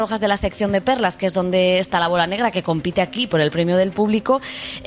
rojas de la sección de perlas, que es donde está la bola negra, que compite aquí por el premio del público,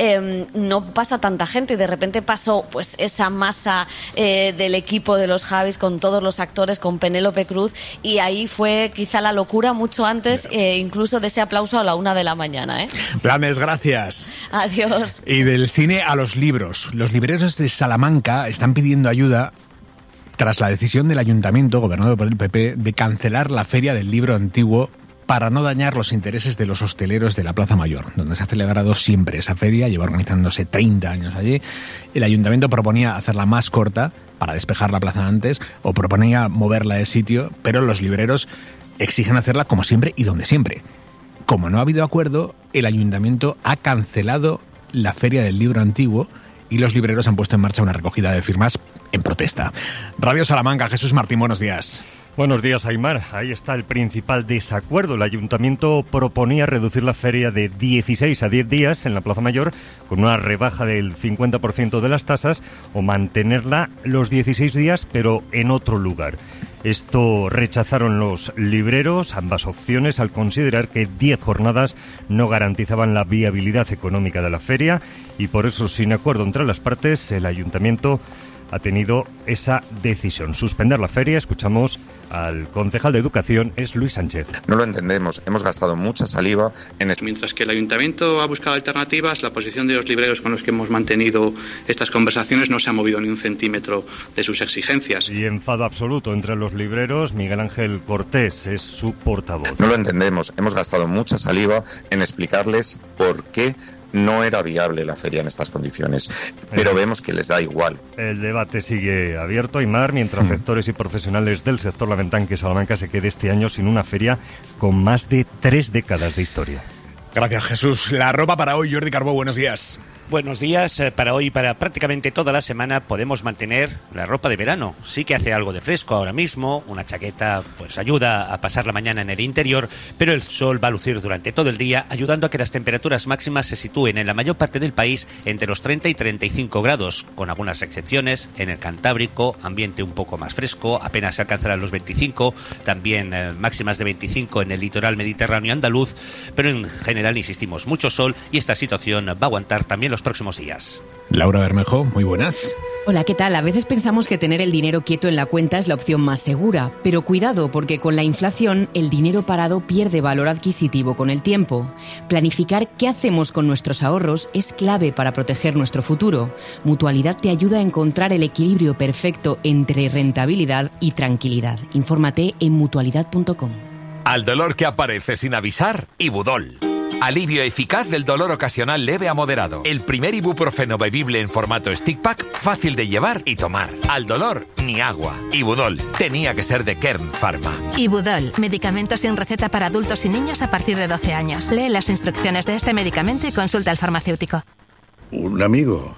no pasa tanta gente y de repente pasó pues esa masa del equipo de los Javis con todos los actores, con Penélope Cruz, y ahí fue quizá la locura mucho antes incluso de ese aplauso a la 1 de la mañana. Blanes, gracias. Adiós. Y del cine a los libros. Los libreros de Salamanca están pidiendo ayuda tras la decisión del ayuntamiento, gobernado por el PP, de cancelar la Feria del Libro Antiguo para no dañar los intereses de los hosteleros de la Plaza Mayor, donde se ha celebrado siempre esa feria, lleva organizándose 30 años allí. El ayuntamiento proponía hacerla más corta para despejar la plaza antes, o proponía moverla de sitio, pero los libreros exigen hacerla como siempre y donde siempre. Como no ha habido acuerdo, el ayuntamiento ha cancelado la Feria del Libro Antiguo y los libreros han puesto en marcha una recogida de firmas en protesta. Radio Salamanca, Jesús Martín, buenos días. Buenos días, Aimar. Ahí está el principal desacuerdo. El ayuntamiento proponía reducir la feria de 16 a 10 días en la Plaza Mayor con una rebaja del 50% de las tasas, o mantenerla los 16 días pero en otro lugar. Esto rechazaron los libreros, ambas opciones, al considerar que 10 jornadas no garantizaban la viabilidad económica de la feria, y por eso, sin acuerdo entre las partes, el ayuntamiento ha tenido esa decisión, suspender la feria. Escuchamos al concejal de Educación, es Luis Sánchez. No lo entendemos, hemos gastado mucha saliva en esto. Mientras que el ayuntamiento ha buscado alternativas, la posición de los libreros con los que hemos mantenido estas conversaciones no se ha movido ni un centímetro de sus exigencias. Y enfado absoluto entre los libreros. Miguel Ángel Cortés es su portavoz. No lo entendemos, hemos gastado mucha saliva en explicarles por qué no era viable la feria en estas condiciones, pero vemos que les da igual. El debate sigue abierto, Aimar, mientras sectores y profesionales del sector lamentan que Salamanca se quede este año sin una feria con más de 3 décadas de historia. Gracias, Jesús. La ropa para hoy, Jordi Carbó, buenos días. Buenos días. Para hoy, para prácticamente toda la semana, podemos mantener la ropa de verano. Sí que hace algo de fresco ahora mismo, una chaqueta pues ayuda a pasar la mañana en el interior, pero el sol va a lucir durante todo el día, ayudando a que las temperaturas máximas se sitúen en la mayor parte del país entre los 30 y 35 grados, con algunas excepciones. En el Cantábrico, ambiente un poco más fresco, apenas se alcanzarán los 25, también máximas de 25 en el litoral mediterráneo andaluz, pero en general, insistimos, mucho sol, y esta situación va a aguantar también los próximos días. Laura Bermejo, muy buenas. Hola, ¿qué tal? A veces pensamos que tener el dinero quieto en la cuenta es la opción más segura, pero cuidado, porque con la inflación el dinero parado pierde valor adquisitivo con el tiempo. Planificar qué hacemos con nuestros ahorros es clave para proteger nuestro futuro. Mutualidad te ayuda a encontrar el equilibrio perfecto entre rentabilidad y tranquilidad. Infórmate en mutualidad.com. Al dolor que aparece sin avisar, Ibudol. Alivio eficaz del dolor ocasional leve a moderado. El primer ibuprofeno bebible en formato stick pack, fácil de llevar y tomar. Al dolor, ni agua. Ibudol. Tenía que ser de Kern Pharma. Ibudol. Medicamento sin receta para adultos y niños a partir de 12 años. Lee las instrucciones de este medicamento y consulta al farmacéutico. ¿Un amigo?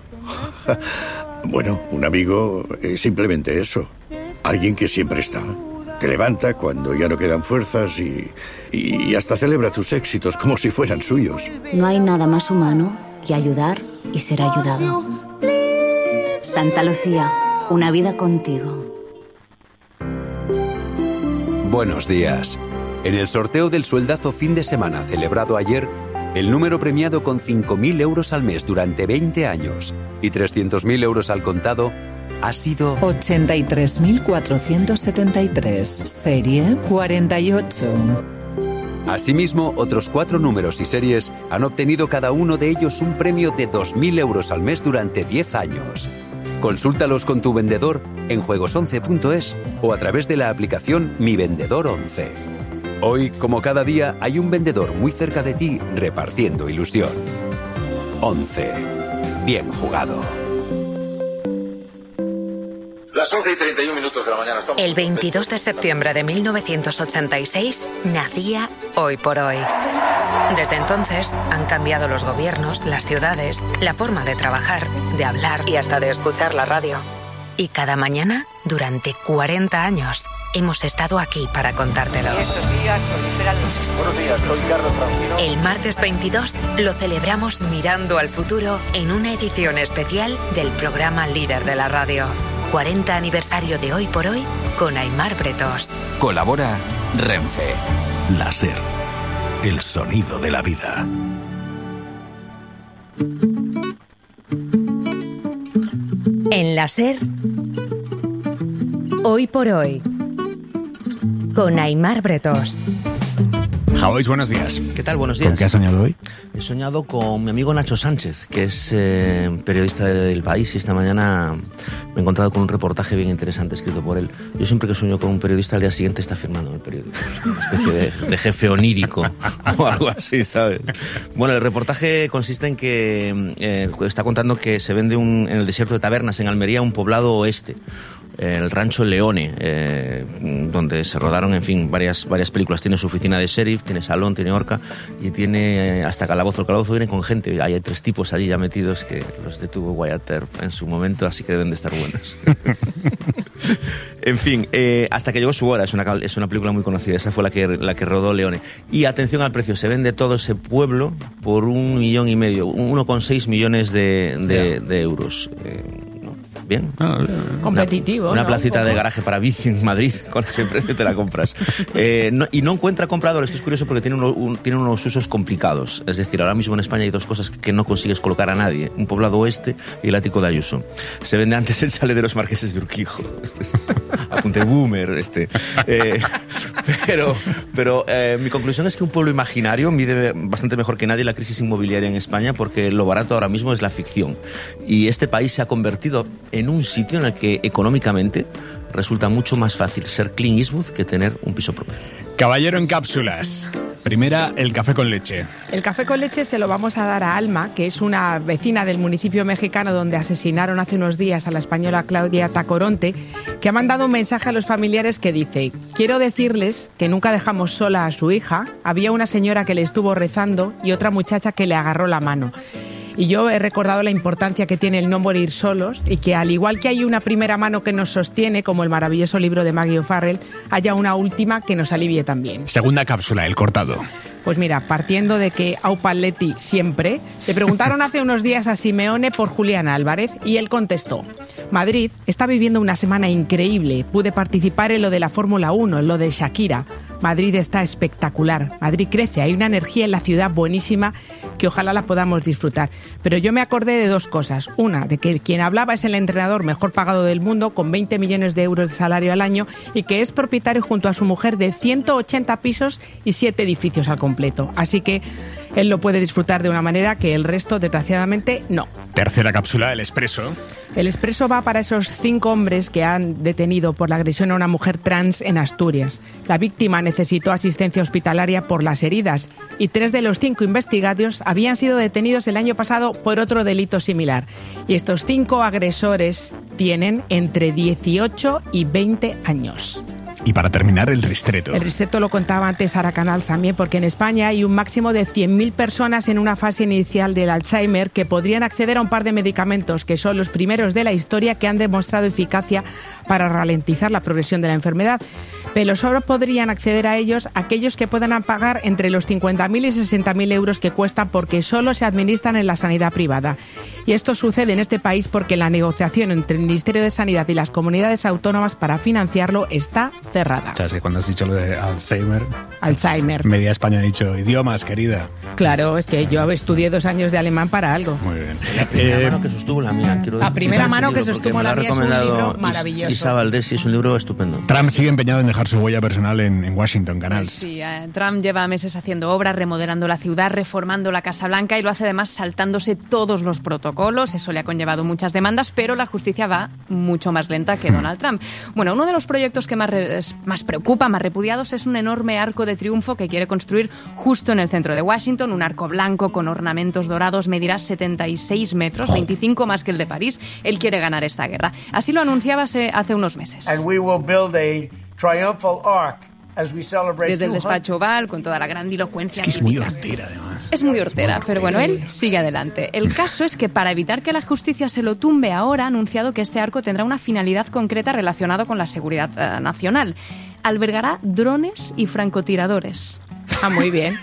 Bueno, un amigo es simplemente eso. Alguien que siempre está. Te levanta cuando ya no quedan fuerzas y hasta celebra tus éxitos como si fueran suyos. No hay nada más humano que ayudar y ser ayudado. Santa Lucía, una vida contigo. Buenos días. En el sorteo del sueldazo fin de semana celebrado ayer, el número premiado con 5.000 euros al mes durante 20 años y 300.000 euros al contado ha sido 83.473, serie 48. Asimismo, otros 4 números y series han obtenido cada uno de ellos un premio de 2.000 euros al mes durante 10 años. Consúltalos con tu vendedor en juegos11.es o a través de la aplicación Mi Vendedor 11. Hoy, como cada día, hay un vendedor muy cerca de ti repartiendo ilusión. 11. Bien jugado. Las 11:31 de la mañana. El 22 de septiembre de 1986 nacía Hoy por Hoy. Desde entonces han cambiado los gobiernos, las ciudades, la forma de trabajar, de hablar y hasta de escuchar la radio. Y cada mañana, durante 40 años, hemos estado aquí para contártelo. Estos días proliferan los estudios. Buenos días, soy Carlos Francino. El martes 22 lo celebramos mirando al futuro en una edición especial del programa líder de la radio. 40 aniversario de Hoy por Hoy con Aimar Bretos. Colabora Renfe. La SER, el sonido de la vida. En la SER, Hoy por Hoy, con Aimar Bretós. Javois, buenos días. ¿Qué tal? Buenos días. ¿Con qué has soñado hoy? He soñado con mi amigo Nacho Sánchez, que es periodista del País, y esta mañana me he encontrado con un reportaje bien interesante escrito por él. Yo siempre que sueño con un periodista, al día siguiente está firmando en el periódico. Una especie de jefe onírico o algo así, ¿sabes? Bueno, el reportaje consiste en que está contando que se vende en el desierto de Tabernas, en Almería, un poblado oeste. El rancho Leone, donde se rodaron, en fin, varias películas. Tiene su oficina de sheriff, tiene salón, tiene horca y tiene hasta calabozo. El calabozo viene con gente. Hay 3 tipos allí ya metidos que los detuvo Wyatt Earp en su momento, así que deben de estar buenos. En fin, hasta que llegó su hora. Es una película muy conocida. Esa fue la que rodó Leone. Y atención al precio. Se vende todo ese pueblo por 1,5 millones, 1,6 millones de euros. Bien. Competitivo. Una placita de garaje para bici en Madrid, con ese precio te la compras. Y no encuentra comprador. Esto es curioso porque tiene unos usos complicados. Es decir, ahora mismo en España hay 2 cosas que no consigues colocar a nadie: un poblado oeste y el ático de Ayuso. Se vende antes el chalet de los marqueses de Urquijo. Apunte boomer. Pero mi conclusión es que un pueblo imaginario mide bastante mejor que nadie la crisis inmobiliaria en España, porque lo barato ahora mismo es la ficción. Y este país se ha convertido en un sitio en el que económicamente resulta mucho más fácil ser Clint Eastwood que tener un piso propio. Caballero en cápsulas. Primera, el café con leche. El café con leche se lo vamos a dar a Alma, que es una vecina del municipio mexicano donde asesinaron hace unos días a la española Claudia Tacoronte, que ha mandado un mensaje a los familiares que dice: quiero decirles que nunca dejamos sola a su hija. Había una señora que le estuvo rezando y otra muchacha que le agarró la mano. Y yo he recordado la importancia que tiene el no morir solos, y que al igual que hay una primera mano que nos sostiene, como el maravilloso libro de Maggie O'Farrell, haya una última que nos alivie también. Segunda cápsula, el cortado. Pues mira, partiendo de que Au Paletti siempre, le preguntaron hace unos días a Simeone por Julián Álvarez y él contestó: Madrid está viviendo una semana increíble. Pude participar en lo de la Fórmula 1, en lo de Shakira. Madrid está espectacular. Madrid crece. Hay una energía en la ciudad buenísima que ojalá la podamos disfrutar. Pero yo me acordé de 2 cosas. Una, de que quien hablaba es el entrenador mejor pagado del mundo, con 20 millones de euros de salario al año, y que es propietario junto a su mujer de 180 pisos y 7 edificios al completo. Así que él lo puede disfrutar de una manera que el resto, desgraciadamente, no. Tercera cápsula, el expreso. El expreso va para esos 5 hombres que han detenido por la agresión a una mujer trans en Asturias. La víctima necesitó asistencia hospitalaria por las heridas y 3 de los 5 investigados habían sido detenidos el año pasado por otro delito similar. Y estos 5 agresores tienen entre 18 y 20 años. Y para terminar, el ristreto. El ristreto lo contaba antes Sara Canal también, porque en España hay un máximo de 100.000 personas en una fase inicial del Alzheimer que podrían acceder a un par de medicamentos que son los primeros de la historia que han demostrado eficacia para ralentizar la progresión de la enfermedad. Pero solo podrían acceder a ellos aquellos que puedan pagar entre los 50.000 y 60.000 euros que cuestan, porque solo se administran en la sanidad privada. Y esto sucede en este país porque la negociación entre el Ministerio de Sanidad y las comunidades autónomas para financiarlo está cerrada. O sea, es que cuando has dicho lo de Alzheimer, media España ha dicho idiomas, querida. Claro, es que yo estudié 2 años de alemán para algo. Muy bien. La primera mano que sostuvo la mía. La primera mano que sostuvo la mía es un libro maravilloso. Isa Valdés, es un libro estupendo. Trump sigue empeñado en dejar su huella personal en Washington, Canals. Sí, Trump lleva meses haciendo obras, remodelando la ciudad, reformando la Casa Blanca, y lo hace además saltándose todos los protocolos. Eso le ha conllevado muchas demandas, pero la justicia va mucho más lenta que Donald Trump. Bueno, uno de los proyectos que más preocupa, más repudiados, es un enorme arco de triunfo que quiere construir justo en el centro de Washington. Un arco blanco con ornamentos dorados, medirá 76 metros, 25 más que el de París. Él quiere ganar esta guerra. Así lo anunciaba hace unos meses. And we will build a triumphal arc as we celebrate. Desde el despacho Oval, con toda la grandilocuencia. Es muy hortera, además. Es muy hortera, pero bueno, él sigue adelante. El caso es que para evitar que la justicia se lo tumbe ahora, ha anunciado que este arco tendrá una finalidad concreta relacionada con la seguridad nacional. Albergará drones y francotiradores. Ah, muy bien.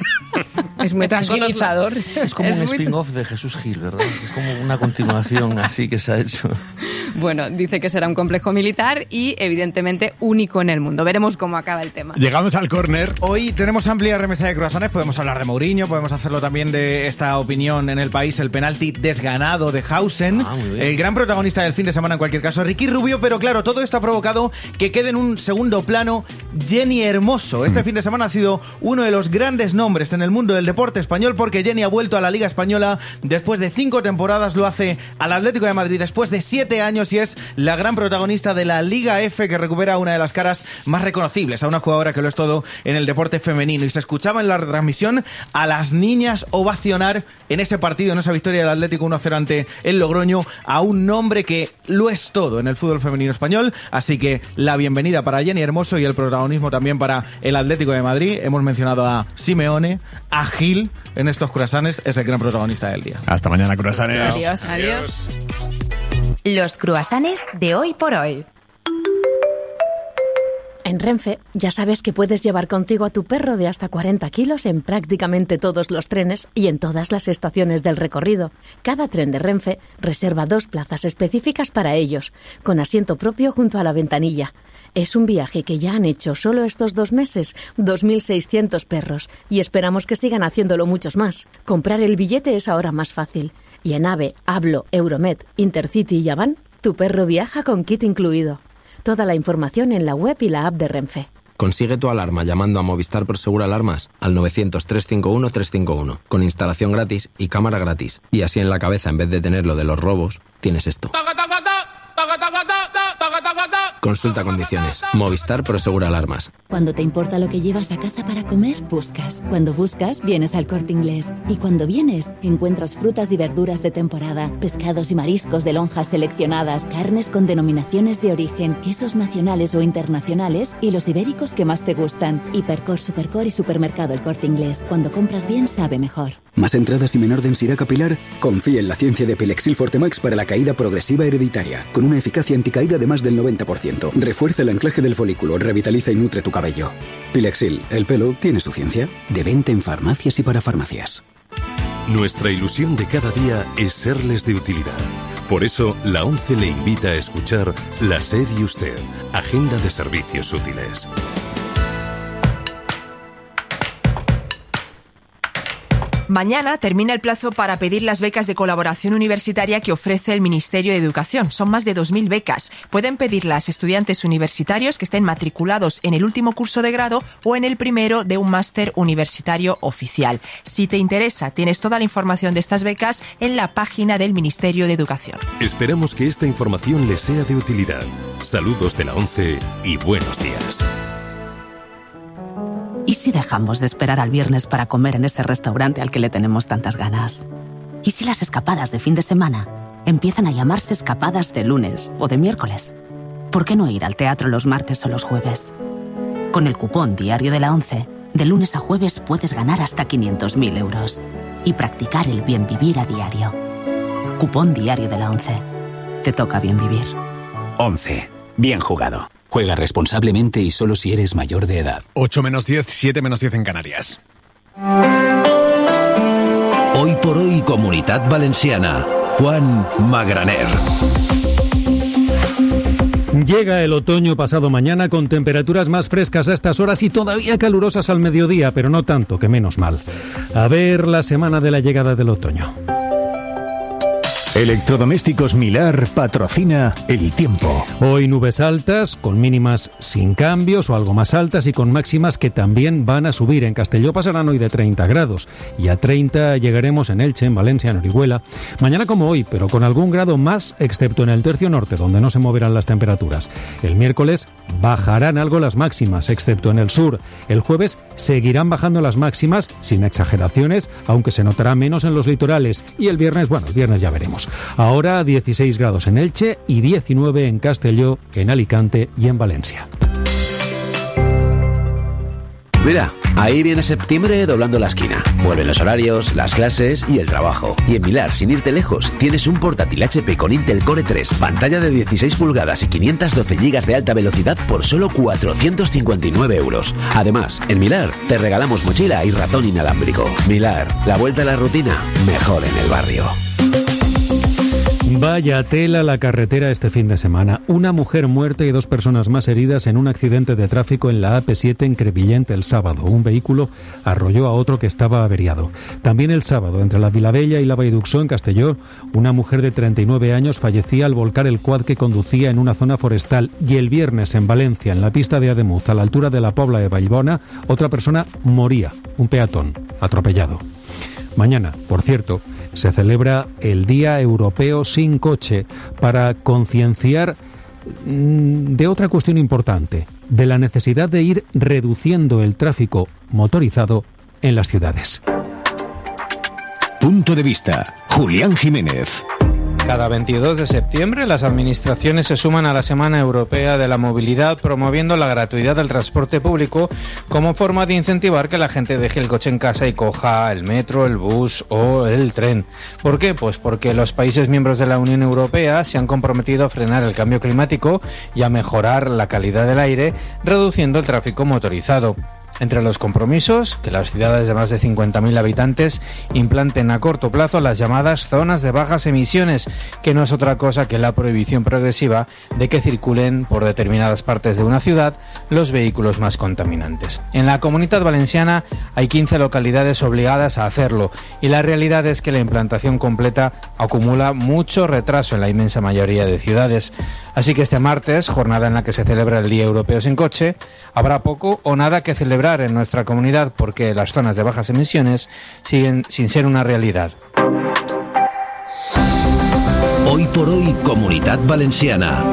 Es muy tranquilizador. Es como un spin-off de Jesús Gil, ¿verdad? Es como una continuación así que se ha hecho. Bueno, dice que será un complejo militar y evidentemente único en el mundo. Veremos cómo acaba el tema. Llegamos al córner. Hoy tenemos amplia remesa de croissants, podemos hablar de Mourinho, podemos hacerlo también de esta opinión en el país, el penalti desganado de Hausen, el gran protagonista del fin de semana en cualquier caso, Ricky Rubio, pero claro, todo esto ha provocado que quede en un segundo plano Jenny Hermoso. Este fin de semana ha sido uno de los grandes nombres en el mundo del deporte español porque Jenny ha vuelto a la Liga Española después de 5 temporadas, lo hace al Atlético de Madrid después de 7 años y es la gran protagonista de la Liga F que recupera una de las caras más reconocibles a una jugadora que lo es todo en el deporte femenino. Y se escuchaba en la retransmisión a las niñas ovacionar en ese partido, en esa victoria del Atlético 1-0 ante el Logroño, a un nombre que lo es todo en el fútbol femenino español. Así que la bienvenida para Jenny Hermoso y el protagonismo también para el Atlético de Madrid. Hemos mencionado a Simeone, a Gil en estos croissants, es el gran protagonista del día. Hasta mañana, croissants. Adiós. Adiós. Los croissants de hoy por hoy. En Renfe ya sabes que puedes llevar contigo a tu perro de hasta 40 kilos en prácticamente todos los trenes y en todas las estaciones del recorrido. Cada tren de Renfe reserva 2 plazas específicas para ellos, con asiento propio junto a la ventanilla. Es un viaje que ya han hecho solo estos 2 meses 2.600 perros y esperamos que sigan haciéndolo muchos más. Comprar el billete es ahora más fácil. Y en AVE, Hablo, Euromed, Intercity y Avan, tu perro viaja con kit incluido. Toda la información en la web y la app de Renfe. Consigue tu alarma llamando a Movistar Prosegur Alarmas al 900-351-351, con instalación gratis y cámara gratis. Y así en la cabeza, en vez de tener lo de los robos, tienes esto. Consulta condiciones. Movistar Prosegur Alarmas. Cuando te importa lo que llevas a casa para comer, buscas. Cuando buscas, vienes al Corte Inglés. Y cuando vienes, encuentras frutas y verduras de temporada, pescados y mariscos de lonjas seleccionadas, carnes con denominaciones de origen, quesos nacionales o internacionales y los ibéricos que más te gustan. Hipercor, Supercor y Supermercado El Corte Inglés. Cuando compras bien, sabe mejor. ¿Más entradas y menor densidad capilar? Confía en la ciencia de Pilexil Fortemax para la caída progresiva hereditaria, con una eficacia anticaída de más del 90%. Refuerza el anclaje del folículo, revitaliza y nutre tu cabello. Pilexil, el pelo tiene su ciencia. De venta en farmacias y para farmacias. Nuestra ilusión de cada día es serles de utilidad. Por eso, la ONCE le invita a escuchar La SER y Usted, Agenda de Servicios Útiles. Mañana termina el plazo para pedir las becas de colaboración universitaria que ofrece el Ministerio de Educación. Son más de 2.000 becas. Pueden pedirlas estudiantes universitarios que estén matriculados en el último curso de grado o en el primero de un máster universitario oficial. Si te interesa, tienes toda la información de estas becas en la página del Ministerio de Educación. Esperamos que esta información les sea de utilidad. Saludos de la ONCE y buenos días. ¿Y si dejamos de esperar al viernes para comer en ese restaurante al que le tenemos tantas ganas? ¿Y si las escapadas de fin de semana empiezan a llamarse escapadas de lunes o de miércoles? ¿Por qué no ir al teatro los martes o los jueves? Con el cupón diario de la ONCE, de lunes a jueves puedes ganar hasta 500.000 euros y practicar el bien vivir a diario. Cupón diario de la ONCE. Te toca bien vivir. ONCE. Bien jugado. Juega responsablemente y solo si eres mayor de edad. 8 menos 10, 7 menos 10 en Canarias. Hoy por hoy, Comunitat Valenciana. Juan Magraner. Llega el otoño pasado mañana con temperaturas más frescas a estas horas y todavía calurosas al mediodía, pero no tanto, que menos mal. A ver la semana de la llegada del otoño. Electrodomésticos Milar patrocina el tiempo. Hoy nubes altas, con mínimas sin cambios o algo más altas y con máximas que también van a subir. En Castelló pasarán hoy de 30 grados y a 30 llegaremos en Elche, en Valencia, en Orihuela. Mañana como hoy, pero con algún grado más, excepto en el tercio norte, donde no se moverán las temperaturas. El miércoles bajarán algo las máximas, excepto en el sur. El jueves seguirán bajando las máximas, sin exageraciones, aunque se notará menos en los litorales. Y el viernes, bueno, el viernes ya veremos. Ahora 16 grados en Elche y 19 en Castelló, en Alicante y en Valencia. Mira, ahí viene septiembre doblando la esquina. Vuelven los horarios, las clases y el trabajo. Y en Milar, sin irte lejos, tienes un portátil HP con Intel Core 3, pantalla de 16 pulgadas y 512 GB de alta velocidad por solo 459 euros. Además, en Milar te regalamos mochila y ratón inalámbrico. Milar, la vuelta a la rutina, mejor en el barrio. Vaya tela la carretera este fin de semana. Una mujer muerta y 2 personas más heridas en un accidente de tráfico en la AP7 en Crevillent el sábado. Un vehículo arrolló a otro que estaba averiado. También el sábado, entre la Vilavella y la Vallduxó en Castelló, una mujer de 39 años fallecía al volcar el quad que conducía en una zona forestal. Y el viernes en Valencia, en la pista de Ademuz, a la altura de la Pobla de Vallbona, otra persona moría, un peatón, atropellado. Mañana, por cierto, se celebra el Día Europeo sin Coche para concienciar de otra cuestión importante, de la necesidad de ir reduciendo el tráfico motorizado en las ciudades. Punto de vista. Julián Jiménez. Cada 22 de septiembre las administraciones se suman a la Semana Europea de la Movilidad promoviendo la gratuidad del transporte público como forma de incentivar que la gente deje el coche en casa y coja el metro, el bus o el tren. ¿Por qué? Pues porque los países miembros de la Unión Europea se han comprometido a frenar el cambio climático y a mejorar la calidad del aire, reduciendo el tráfico motorizado. Entre los compromisos, que las ciudades de más de 50.000 habitantes implanten a corto plazo las llamadas zonas de bajas emisiones, que no es otra cosa que la prohibición progresiva de que circulen por determinadas partes de una ciudad los vehículos más contaminantes. En la Comunidad Valenciana hay 15 localidades obligadas a hacerlo y la realidad es que la implantación completa acumula mucho retraso en la inmensa mayoría de ciudades. Así que este martes, jornada en la que se celebra el Día Europeo sin Coche, habrá poco o nada que celebrar en nuestra comunidad porque las zonas de bajas emisiones siguen sin ser una realidad. Hoy por hoy, Comunidad Valenciana.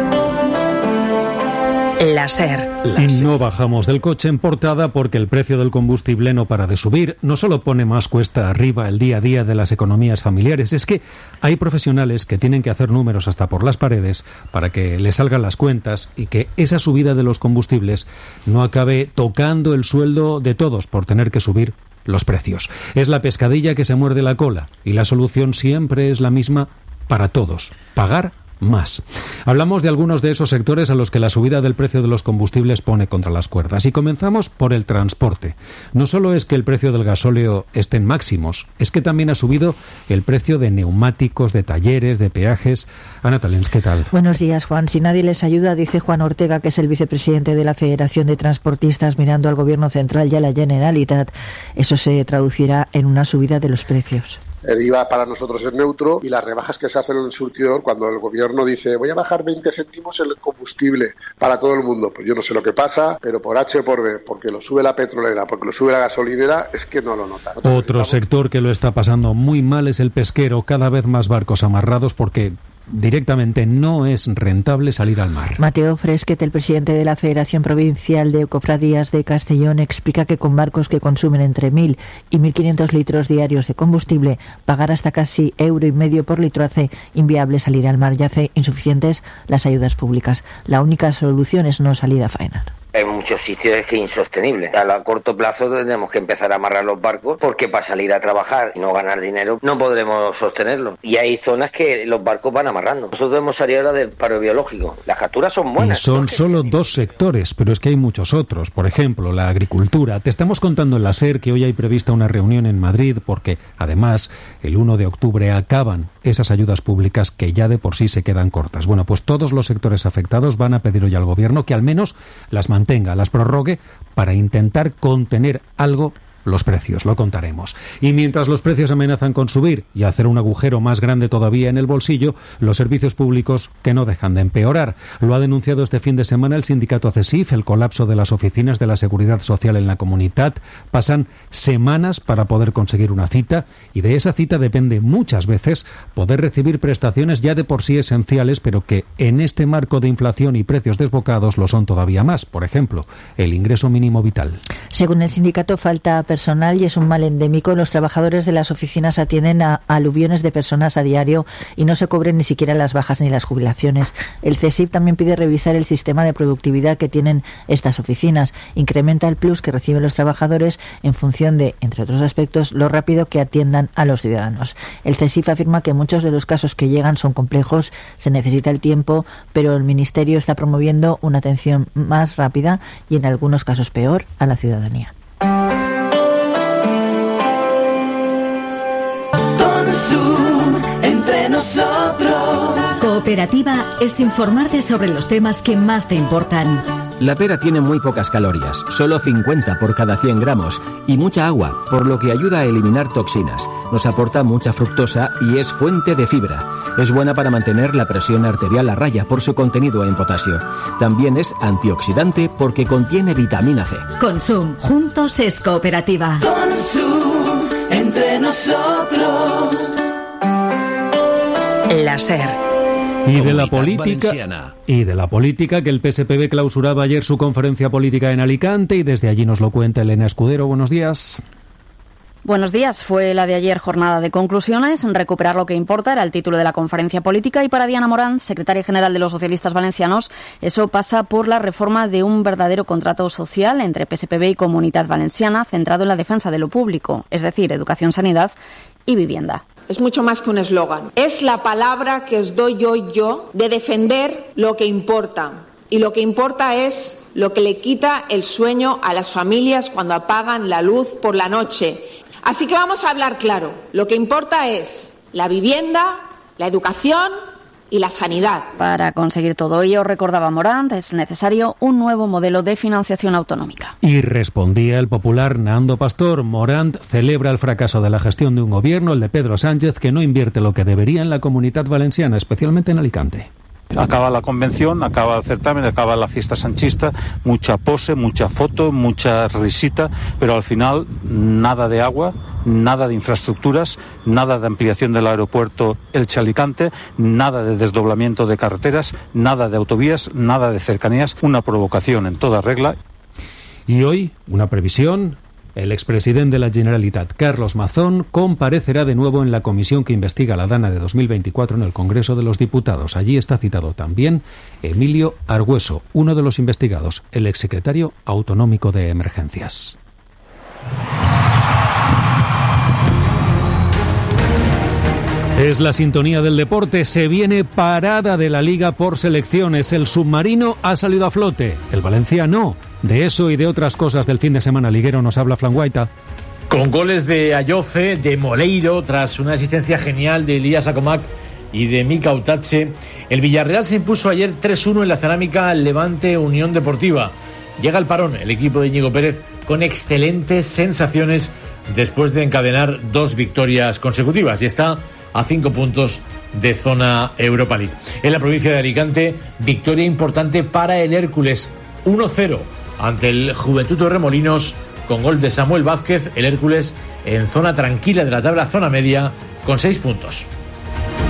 La SER. Y no bajamos del coche en portada porque el precio del combustible no para de subir. No solo pone más cuesta arriba el día a día de las economías familiares, es que hay profesionales que tienen que hacer números hasta por las paredes para que les salgan las cuentas y que esa subida de los combustibles no acabe tocando el sueldo de todos por tener que subir los precios. Es la pescadilla que se muerde la cola y la solución siempre es la misma para todos: pagar más. Hablamos de algunos de esos sectores a los que la subida del precio de los combustibles pone contra las cuerdas y comenzamos por el transporte. No solo es que el precio del gasóleo esté en máximos, es que también ha subido el precio de neumáticos, de talleres, de peajes. Ana Talens, ¿qué tal? Buenos días, Juan. Si nadie les ayuda, dice Juan Ortega, que es el vicepresidente de la Federación de Transportistas, mirando al Gobierno Central y a la Generalitat, eso se traducirá en una subida de los precios. El IVA para nosotros es neutro y las rebajas que se hacen en el surtidor, cuando el gobierno dice voy a bajar 20 céntimos el combustible para todo el mundo, pues yo no sé lo que pasa, pero por H o por B, porque lo sube la petrolera, porque lo sube la gasolinera, es que no lo nota. Otro sector que lo está pasando muy mal es el pesquero, cada vez más barcos amarrados porque directamente no es rentable salir al mar. Mateo Fresquet, el presidente de la Federación Provincial de Cofradías de Castellón, explica que con barcos que consumen entre 1.000 y 1.500 litros diarios de combustible, pagar hasta casi €1,50 por litro hace inviable salir al mar y hace insuficientes las ayudas públicas. La única solución es no salir a faenar. En muchos sitios es que es insostenible. A corto plazo tenemos que empezar a amarrar los barcos porque para salir a trabajar y no ganar dinero no podremos sostenerlo. Y hay zonas que los barcos van amarrando. Nosotros hemos salido ahora del paro biológico. Las capturas son buenas. Y son solo 2 sectores, pero es que hay muchos otros. Por ejemplo, la agricultura. Te estamos contando en la SER que hoy hay prevista una reunión en Madrid porque, además, el 1 de octubre acaban esas ayudas públicas que ya de por sí se quedan cortas. Bueno, pues todos los sectores afectados van a pedir hoy al Gobierno que al menos las mantenga, las prorrogue para intentar contener algo los precios, lo contaremos. Y mientras los precios amenazan con subir y hacer un agujero más grande todavía en el bolsillo, los servicios públicos que no dejan de empeorar. Lo ha denunciado este fin de semana el sindicato CESIF, el colapso de las oficinas de la Seguridad Social en la comunidad. Pasan semanas para poder conseguir una cita y de esa cita depende muchas veces poder recibir prestaciones ya de por sí esenciales, pero que en este marco de inflación y precios desbocados lo son todavía más. Por ejemplo, el ingreso mínimo vital. Según el sindicato, falta personal y es un mal endémico. Los trabajadores de las oficinas atienden a aluviones de personas a diario y no se cubren ni siquiera las bajas ni las jubilaciones. El CESIF también pide revisar el sistema de productividad que tienen estas oficinas. Incrementa el plus que reciben los trabajadores en función de, entre otros aspectos, lo rápido que atiendan a los ciudadanos. El CESIF afirma que muchos de los casos que llegan son complejos, se necesita el tiempo, pero el Ministerio está promoviendo una atención más rápida y en algunos casos peor a la ciudadanía. Sur, entre nosotros. Cooperativa es informarte sobre los temas que más te importan. La pera tiene muy pocas calorías, solo 50 por cada 100 gramos, y mucha agua, por lo que ayuda a eliminar toxinas. Nos aporta mucha fructosa y es fuente de fibra. Es buena para mantener la presión arterial a raya por su contenido en potasio. También es antioxidante porque contiene vitamina C. Consum, juntos es Cooperativa. Consum, entre nosotros. La SER. Y de la política, que el PSPB clausuraba ayer su conferencia política en Alicante y desde allí nos lo cuenta Elena Escudero. Buenos días. Buenos días. Fue la de ayer jornada de conclusiones. Recuperar lo que importa era el título de la conferencia política y para Diana Morant, secretaria general de los socialistas valencianos, eso pasa por la reforma de un verdadero contrato social entre PSPB y Comunitat Valenciana centrado en la defensa de lo público, es decir, educación, sanidad y vivienda. Es mucho más que un eslogan. Es la palabra que os doy yo de defender lo que importa. Y lo que importa es lo que le quita el sueño a las familias cuando apagan la luz por la noche. Así que vamos a hablar claro. Lo que importa es la vivienda, la educación y la sanidad. Para conseguir todo ello, recordaba Morant, es necesario un nuevo modelo de financiación autonómica. Y respondía el popular Nando Pastor. Morant celebra el fracaso de la gestión de un gobierno, el de Pedro Sánchez, que no invierte lo que debería en la Comunitat Valenciana, especialmente en Alicante. Acaba la convención, acaba el certamen, acaba la fiesta sanchista, mucha pose, mucha foto, mucha risita, pero al final nada de agua, nada de infraestructuras, nada de ampliación del aeropuerto Elche-Alicante, nada de desdoblamiento de carreteras, nada de autovías, nada de cercanías, una provocación en toda regla. Y hoy, una previsión. El expresidente de la Generalitat, Carlos Mazón, comparecerá de nuevo en la comisión que investiga la Dana de 2024 en el Congreso de los Diputados. Allí está citado también Emilio Argüeso, uno de los investigados, el exsecretario autonómico de Emergencias. Es la sintonía del deporte. Se viene parada de la Liga por selecciones. El submarino ha salido a flote. El Valencia no. De eso y de otras cosas del fin de semana liguero nos habla Fran Guaita. Con goles de Ayoce, de Moleiro, tras una asistencia genial de Elías Acomac y de Mika Utache, el Villarreal se impuso ayer 3-1 en la Cerámica Levante Unión Deportiva. Llega el parón el equipo de Íñigo Pérez con excelentes sensaciones después de encadenar 2 victorias consecutivas y está a 5 puntos de zona Europa League. En la provincia de Alicante, victoria importante para el Hércules, 1-0 ante el Juventud Torremolinos con gol de Samuel Vázquez. El Hércules en zona tranquila de la tabla, zona media, con 6 puntos.